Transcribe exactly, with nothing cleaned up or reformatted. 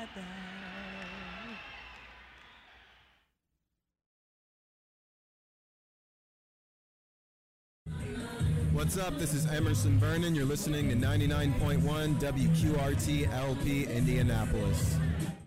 What's up? This is Emerson Vernon. You're listening to ninety-nine point one W Q R T L P Indianapolis.